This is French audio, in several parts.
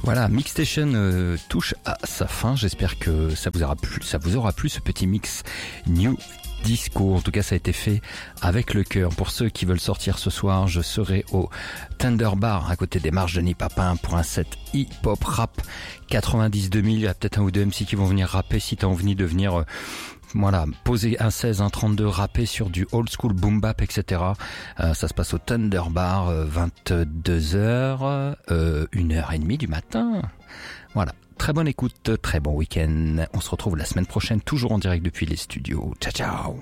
Voilà, Mixstation touche à sa fin. J'espère que ça vous aura plu ce petit mix New Disco. En tout cas, ça a été fait avec le cœur. Pour ceux qui veulent sortir ce soir, je serai au Thunder Bar à côté des marches de Denis Papin pour un set hip-hop rap 90-2000. Il y a peut-être un ou deux MC qui vont venir rapper si t'as envie de venir poser un 16, un 32, rapper sur du old school boom bap, etc. Ça se passe au Thunder Bar, 22h, 1h30 du matin. Voilà. Très bonne écoute, très bon week-end. On se retrouve la semaine prochaine, toujours en direct depuis les studios. Ciao, ciao.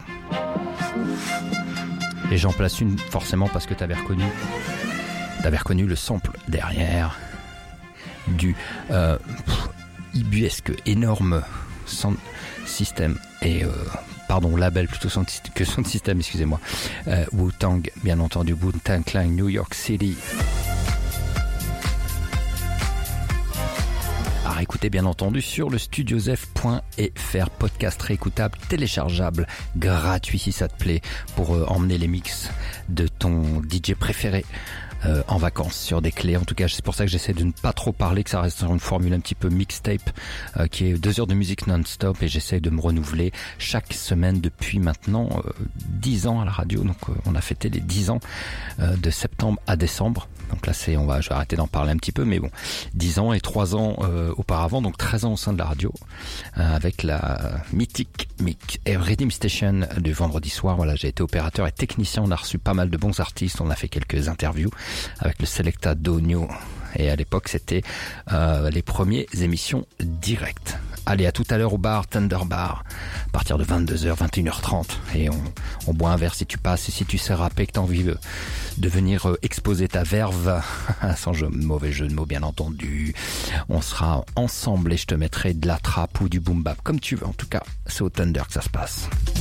Et j'en place une forcément parce que t'avais reconnu le sample derrière du ibuesque énorme sound system et label plutôt que sound system, excusez-moi. Wu-Tang, bien entendu, Wu-Tang Clan, New York City. À réécouter bien entendu sur le studiosef.fr, podcast réécoutable, téléchargeable, gratuit si ça te plaît, pour emmener les mix de ton DJ préféré en vacances sur des clés. En tout cas, c'est pour ça que j'essaie de ne pas trop parler, que ça reste sur une formule un petit peu mixtape, qui est 2 heures de musique non-stop, et j'essaie de me renouveler chaque semaine depuis maintenant 10 ans à la radio. Donc on a fêté les 10 ans de septembre à décembre. Donc là, je vais arrêter d'en parler un petit peu, mais bon, 10 ans et 3 ans auparavant, donc 13 ans au sein de la radio, avec la mythique Redeem Station du vendredi soir. Voilà, j'ai été opérateur et technicien, on a reçu pas mal de bons artistes, on a fait quelques interviews avec le Selecta Donio, et à l'époque, c'était les premières émissions directes. Allez, à tout à l'heure au bar, Thunder Bar, à partir de 22h, 21h30, et on boit un verre si tu passes, et si tu sais rapper, que t'as envie de venir exposer ta verve, sans mauvais jeu de mots bien entendu, on sera ensemble et je te mettrai de la trap ou du boom bap, comme tu veux. En tout cas, c'est au Thunder que ça se passe.